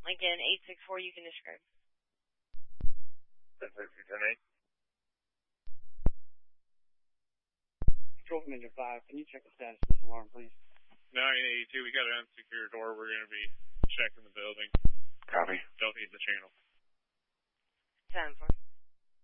Lincoln 864, you can describe. 10-6-10-8. Control from Engine 5, can you check the status of this alarm, please? 982, we got an unsecure door. We're going to be checking the building. Copy. Don't need the channel. 7-4.